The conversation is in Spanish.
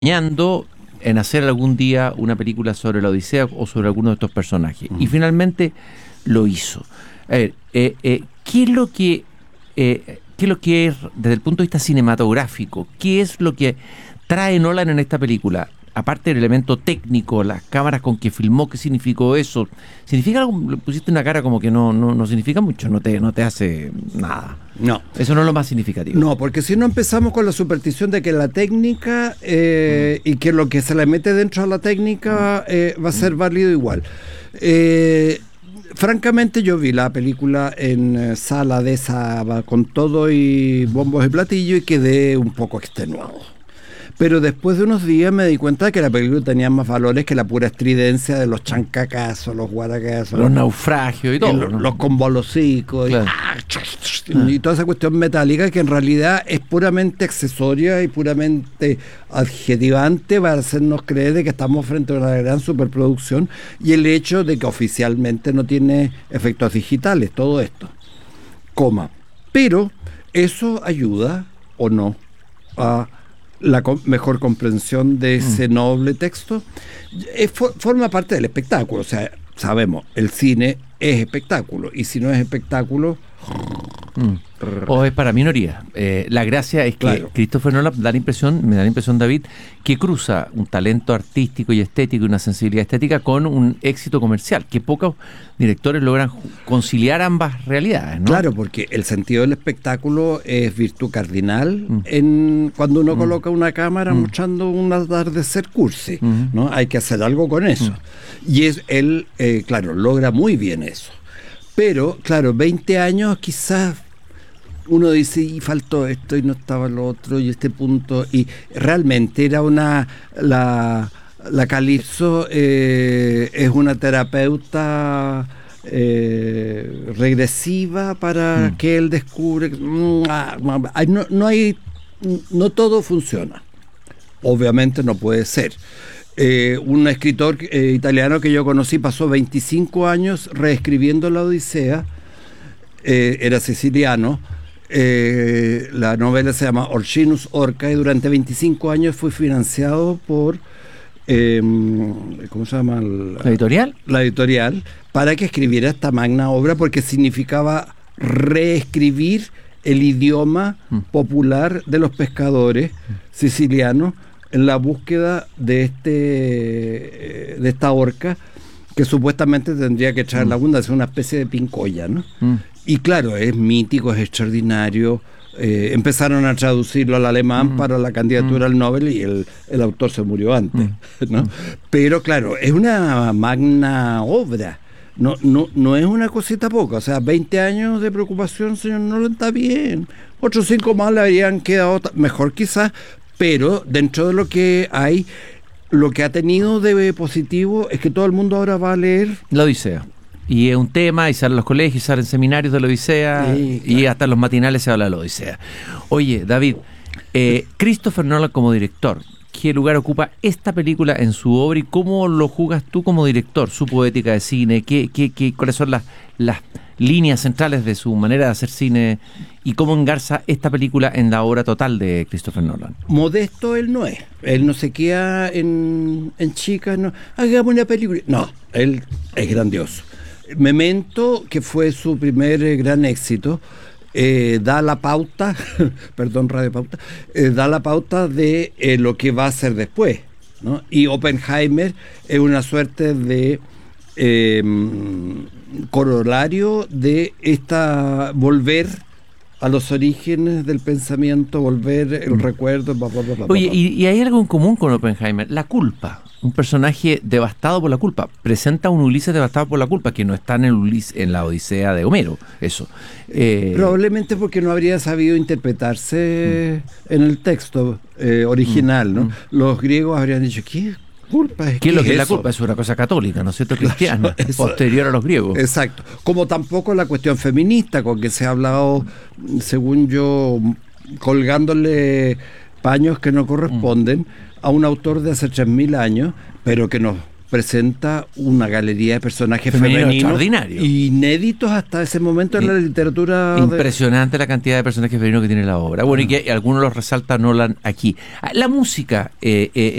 soñando en hacer algún día una película sobre la Odisea o sobre alguno de estos personajes. Y finalmente lo hizo. A ver, ¿qué es lo que es, desde el punto de vista cinematográfico, qué es lo que trae Nolan en esta película? Aparte del elemento técnico, las cámaras con que filmó, ¿qué significó eso? ¿Significa algo? Le pusiste una cara como que no significa mucho, no te hace nada. No. Eso no es lo más significativo. No, porque si no empezamos con la superstición de que la técnica y que lo que se le mete dentro de la técnica va a ser válido igual. Francamente yo vi la película en sala de esa con todo y bombos y platillo y quedé un poco extenuado. Pero después de unos días me di cuenta de que la película tenía más valores que la pura estridencia de los chancacazos, los guaracazos, los naufragios y todo, ¿no? los convolocicos, claro. Y toda esa cuestión metálica que en realidad es puramente accesoria y puramente adjetivante para hacernos creer de que estamos frente a una gran superproducción, y el hecho de que oficialmente no tiene efectos digitales, todo esto. Pero eso ayuda o no a la mejor comprensión de ese noble texto. Forma parte del espectáculo, o sea, sabemos, el cine es espectáculo, y si no es espectáculo... O es para minoría. La gracia es que claro, Christopher Nolan me da la impresión, David, que cruza un talento artístico y estético y una sensibilidad estética con un éxito comercial, que pocos directores logran conciliar ambas realidades, ¿no? Claro, porque el sentido del espectáculo es virtud cardinal cuando uno coloca una cámara mostrando un atardecer cursi, ¿no? Hay que hacer algo con eso. Y él, claro, logra muy bien eso. Pero, claro, 20 años quizás uno dice, y faltó esto, y no estaba lo otro, y este punto, y realmente era la Calypso es una terapeuta regresiva para que él descubre, no todo funciona. Obviamente no puede ser. Un escritor italiano que yo conocí pasó 25 años reescribiendo la Odisea, era siciliano, la novela se llama Orcinus Orca, y durante 25 años fue financiado por ¿cómo se llama? ¿La editorial? La editorial, para que escribiera esta magna obra, porque significaba reescribir el idioma popular de los pescadores sicilianos en la búsqueda de esta orca que supuestamente tendría que traer la abundancia, una especie de pincoya, ¿no? Y claro, es mítico, es extraordinario. Empezaron a traducirlo al alemán para la candidatura al Nobel, y el autor se murió antes, ¿no? Pero claro, es una magna obra. No es una cosita poca. O sea, 20 años de preocupación, señor Nolan, está bien. Otros 5 más le habrían quedado mejor quizás, pero dentro de lo que hay, lo que ha tenido de positivo es que todo el mundo ahora va a leer la Odisea. Y es un tema, y sale en los colegios, sale en seminarios de la Odisea, sí, claro. Y hasta en los matinales se habla de la Odisea. Oye, David, Christopher Nolan como director, ¿qué lugar ocupa esta película en su obra y cómo lo jugas tú como director? Su poética de cine, ¿cuáles son las líneas centrales de su manera de hacer cine y cómo engarza esta película en la obra total de Christopher Nolan? Modesto él no es. Él no se queda en chicas, no, hagamos una película. No, él es grandioso. Memento, que fue su primer gran éxito, da la pauta, perdón, Radio Pauta, da la pauta de lo que va a hacer después, ¿no? Y Oppenheimer es una suerte de corolario de volver a los orígenes del pensamiento, volver el recuerdo. Oye, y hay algo en común con Oppenheimer, la culpa. Un personaje devastado por la culpa. Presenta a un Ulises devastado por la culpa, que no está en la Odisea de Homero. Eso. Probablemente porque no habría sabido interpretarse en el texto original, ¿no? Los griegos habrían dicho, ¿qué culpa es? ¿Qué es lo que es la culpa? Es una cosa católica, ¿no es cierto? Cristiana, claro, posterior a los griegos. Exacto. Como tampoco la cuestión feminista, con que se ha hablado, según yo, colgándole paños que no corresponden a un autor de hace 3000 años, pero que nos presenta una galería de personajes Femenino femeninos extraordinario. inéditos hasta ese momento en la literatura. Impresionante la cantidad de personajes femeninos que tiene la obra. Bueno, y que algunos los resalta Nolan aquí. La música